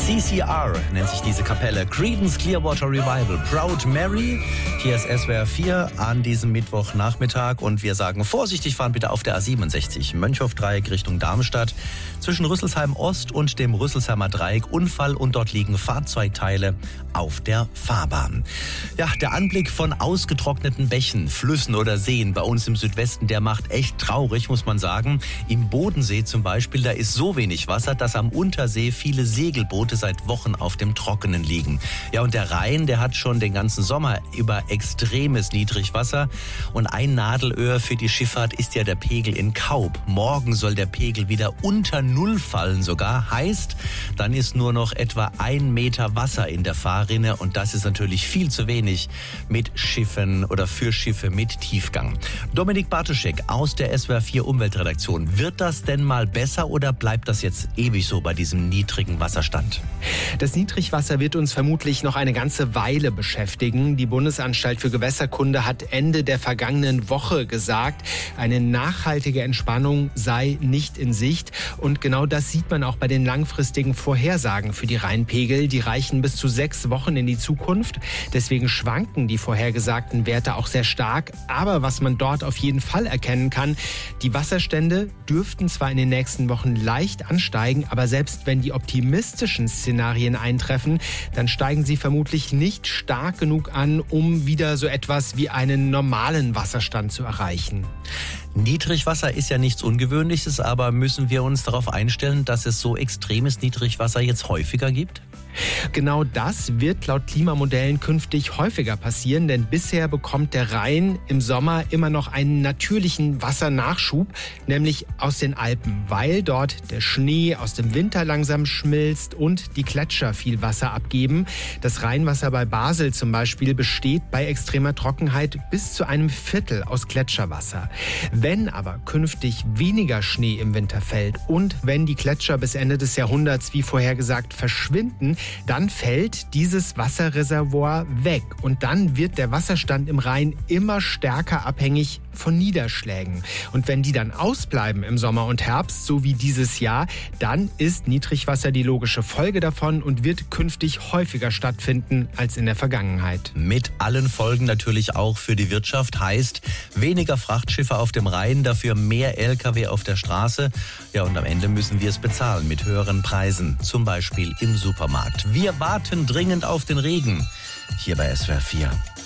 CCR nennt sich diese Kapelle. Creedence Clearwater Revival. Proud Mary. Hier ist SWR 4 an diesem Mittwochnachmittag. Und wir sagen, vorsichtig fahren bitte auf der A67. Mönchhof-Dreieck Richtung Darmstadt. Zwischen Rüsselsheim Ost und dem Rüsselsheimer Dreieck Unfall und dort liegen Fahrzeugteile auf der Fahrbahn. Ja, der Anblick von ausgetrockneten Bächen, Flüssen oder Seen bei uns im Südwesten, der macht echt traurig, muss man sagen. Im Bodensee zum Beispiel, da ist so wenig Wasser, dass am Untersee viele Segelboote seit Wochen auf dem Trockenen liegen. Ja, und der Rhein, der hat schon den ganzen Sommer über extremes Niedrigwasser. Und ein Nadelöhr für die Schifffahrt ist ja der Pegel in Kaub. Morgen soll der Pegel wieder unter Null fallen sogar. Heißt, dann ist nur noch etwa 1 Meter Wasser in der Fahrrinne. Und das ist natürlich viel zu wenig mit Schiffen oder für Schiffe mit Tiefgang. Dominik Bartoschek aus der SWR 4 Umweltredaktion. Wird das denn mal besser oder bleibt das jetzt ewig so bei diesem niedrigen Wasserstand? Das Niedrigwasser wird uns vermutlich noch eine ganze Weile beschäftigen. Die Bundesanstalt für Gewässerkunde hat Ende der vergangenen Woche gesagt, eine nachhaltige Entspannung sei nicht in Sicht. Und genau das sieht man auch bei den langfristigen Vorhersagen für die Rheinpegel. Die reichen bis zu 6 Wochen in die Zukunft. Deswegen schwanken die vorhergesagten Werte auch sehr stark. Aber was man dort auf jeden Fall erkennen kann, die Wasserstände dürften zwar in den nächsten Wochen leicht ansteigen, aber selbst wenn die optimistischen Szenarien eintreffen, dann steigen sie vermutlich nicht stark genug an, um wieder so etwas wie einen normalen Wasserstand zu erreichen. Niedrigwasser ist ja nichts Ungewöhnliches, aber müssen wir uns darauf einstellen, dass es so extremes Niedrigwasser jetzt häufiger gibt? Genau das wird laut Klimamodellen künftig häufiger passieren, denn bisher bekommt der Rhein im Sommer immer noch einen natürlichen Wassernachschub, nämlich aus den Alpen, weil dort der Schnee aus dem Winter langsam schmilzt und die Gletscher viel Wasser abgeben. Das Rheinwasser bei Basel zum Beispiel besteht bei extremer Trockenheit bis zu einem Viertel aus Gletscherwasser. Wenn aber künftig weniger Schnee im Winter fällt und wenn die Gletscher bis Ende des Jahrhunderts, wie vorhergesagt, verschwinden, dann fällt dieses Wasserreservoir weg und dann wird der Wasserstand im Rhein immer stärker abhängig von Niederschlägen. Und wenn die dann ausbleiben im Sommer und Herbst, so wie dieses Jahr, dann ist Niedrigwasser die logische Folge davon und wird künftig häufiger stattfinden als in der Vergangenheit. Mit allen Folgen natürlich auch für die Wirtschaft, heißt weniger Frachtschiffe auf dem Rhein, dafür mehr Lkw auf der Straße. Ja, und am Ende müssen wir es bezahlen mit höheren Preisen, zum Beispiel im Supermarkt. Wir warten dringend auf den Regen, hier bei SWR 4.